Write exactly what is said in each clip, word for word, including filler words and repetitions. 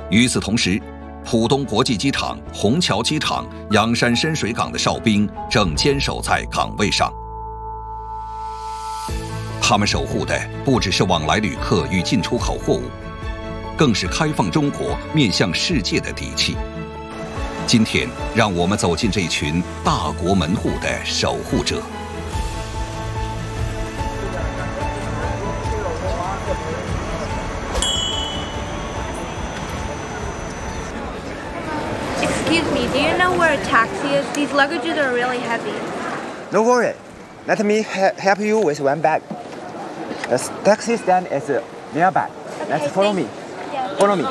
与此同时，浦东国际机场、虹桥机场、阳山深水港的哨兵正坚守在岗位上。他们守护的不只是往来旅客与进出口货物，更是开放中国面向世界的底气。今天，让我们走进这群大国门户的守护者。 Excuse me, do you know where a taxi is? These luggages are really heavy. No worry. Let me he help you with one bag. The taxi stand is nearby. Let's follow me. Follow me.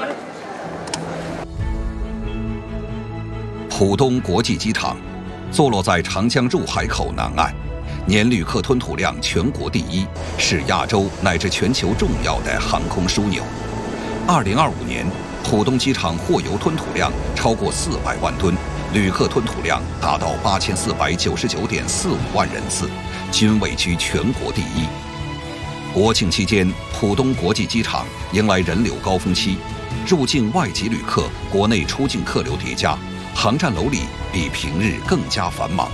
浦东国际机场坐落在长江入海口南岸，年旅客吞吐量全国第一，是亚洲乃至全球重要的航空枢纽。二零二五年，浦东机场货邮吞吐量超过四百万吨，旅客吞吐量达到八千四百九十九点四五万人次，均位居全国第一。国庆期间，浦东国际机场迎来人流高峰期，入境外籍旅客、国内出境客流叠加，航站楼里比平日更加繁忙。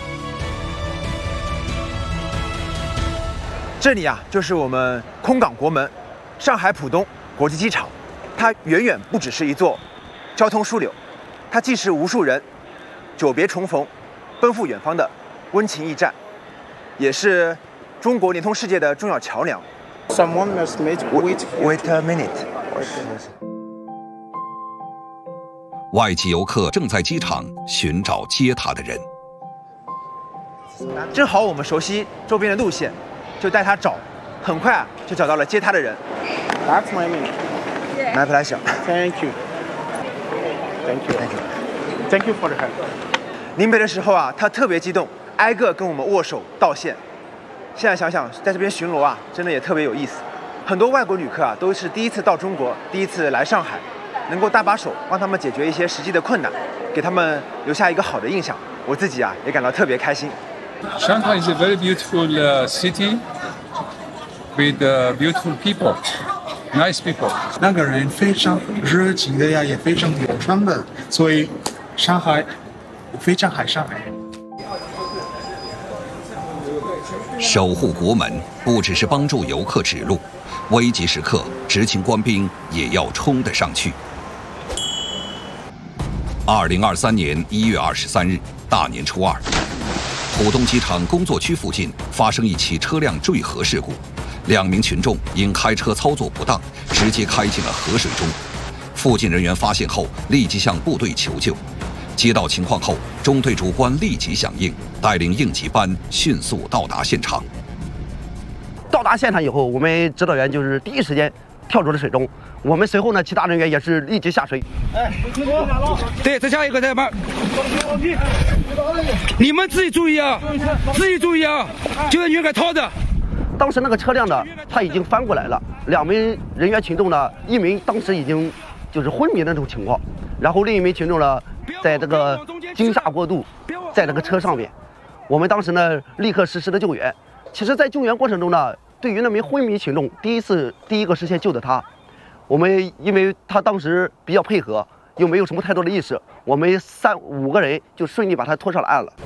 这里啊，就是我们空港国门——上海浦东国际机场。它远远不只是一座交通枢纽，它既是无数人久别重逢、奔赴远方的温情驿站，也是中国联通世界的重要桥梁。 Someone must wait. Wait, wait a minute. 外籍游客正在机场寻找接他的人。 正好我们熟悉周边的路线，就带他找，很快啊就找到了接他的人。 That's my name. My pleasure. Thank you. Thank you. Thank you. Thank you for the help. 临别的时候啊，他特别激动，挨个跟我们握手道谢。现在想想，在这边巡逻啊，真的也特别有意思。很多外国旅客啊，都是第一次到中国，第一次来上海，能够搭把手，帮他们解决一些实际的困难，给他们留下一个好的印象。我自己啊，也感到特别开心。 Shanghai is a very beautiful uh, city with uh, beautiful people, nice people. 那个人非常热情的呀，也非常友善的，所以上海非常爱上海。 守护国门不只是帮助游客指路，危急时刻，执勤官兵也要冲得上去。二零二三年一月二十三日，大年初二，浦东机场工作区附近发生一起车辆坠河事故，两名群众因开车操作不当，直接开进了河水中。附近人员发现后，立即向部队求救。接到情况后，中队主官立即响应，带领应急班迅速到达现场。 到达现场以后，我们指导员就是第一时间跳入了水中。我们随后呢，其他人员也是立即下水。 哎，对，再下一个，再慢。你们自己注意啊，自己注意啊，救援员给掏着。 当时那个车辆呢，它已经翻过来了，两名人员群众呢，一名当时已经就是昏迷的那种情况，然后另一名群众呢，在这个惊吓过度，在这个车上面，我们当时呢立刻实施了救援。其实，在救援过程中呢，对于那名昏迷群众，第一次第一个时间救的他，我们因为他当时比较配合，又没有什么太多的意识，我们三五个人就顺利把他拖上了岸了。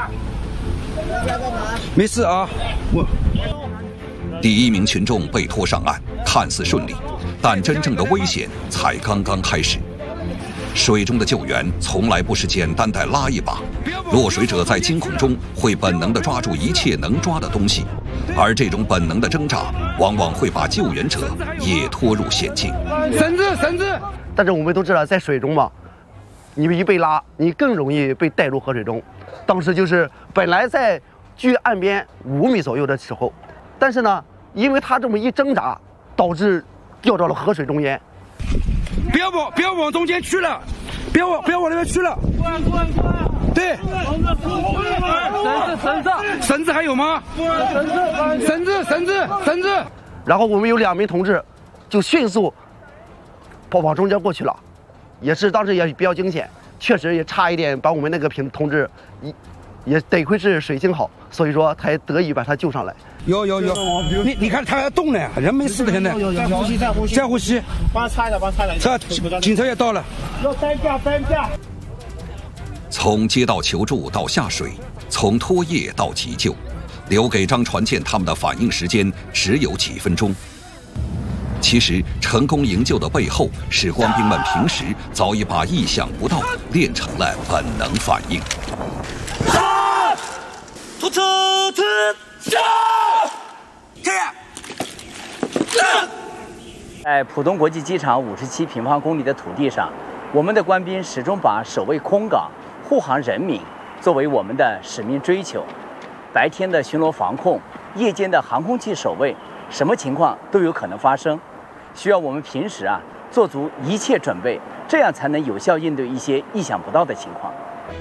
没事啊，我。 第一名群众被拖上岸，看似顺利，但真正的危险才刚刚开始。水中的救援从来不是简单的拉一把，落水者在惊恐中会本能地抓住一切能抓的东西，而这种本能的挣扎，往往会把救援者也拖入险境。 绳子，绳子！ 但是我们都知道，在水中嘛，你一被拉，你更容易被带入河水中。当时就是本来在距岸边五米左右的时候，但是呢，因为他这么一挣扎，导致掉到了河水中间。 不要往，不要往中间去了，不要往，不要往那边去了。关关关！对。绳子，绳子，绳子还有吗？绳子，绳子，绳子，绳子。 然后我们有两名同志就迅速跑往中间过去了，也是当时也比较惊险，确实也差一点把我们那个平同志一也得亏是水性好，所以说才得以把他救上来。 有有有，你你看他还动呢，人没事的，现在再呼吸，再呼吸， 再呼吸。 帮他擦一下，帮他擦一下。 这警车也到了， 要担架，担架。 从接到求助到下水，从拖曳到急救，留给张传健他们的反应时间只有几分钟。其实，成功营救的背后是官兵们平时早已把意想不到练成了本能反应。 突突突！杀！ 在浦东国际机场五十七平方公里的土地上，我们的官兵始终把守卫空港、护航人民作为我们的使命追求。白天的巡逻防控，夜间的航空器守卫，什么情况都有可能发生，需要我们平时啊做足一切准备，这样才能有效应对一些意想不到的情况。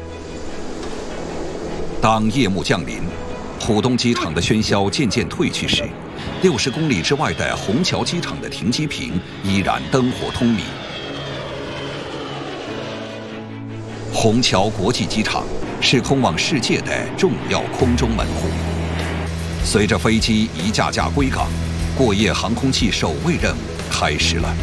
当夜幕降临，浦东机场的喧嚣渐渐退去时，六十公里之外的虹桥机场的停机坪依然灯火通明。虹桥国际机场是通往世界的重要空中门户。随着飞机一架架归港，过夜航空器守卫任务开始了。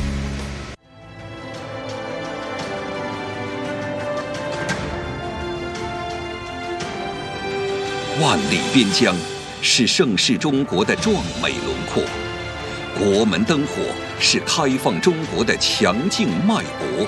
万里边疆是盛世中国的壮美轮廓，国门灯火是开放中国的强劲脉搏。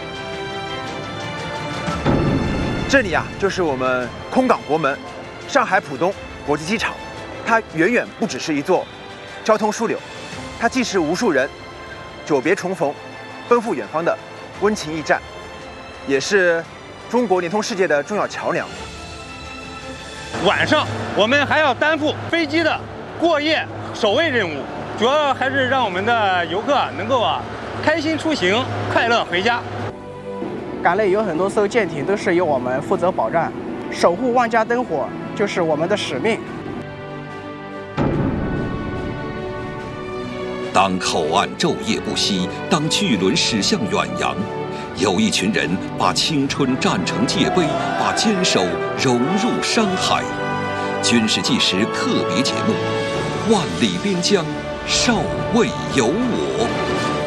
这里啊，就是我们空港国门上海浦东国际机场。它远远不只是一座交通枢纽，它既是无数人久别重逢、奔赴远方的温情驿站，也是中国联通世界的重要桥梁。 晚上我们还要担负飞机的过夜守卫任务，主要还是让我们的游客能够啊开心出行，快乐回家。 港内有很多艘舰艇都是由我们负责保障，守护万家灯火就是我们的使命。 当口岸昼夜不息，当巨轮驶向远洋，有一群人把青春战成界碑，把坚守融入山海。军事纪实特别节目《万里边疆，少尉有我》。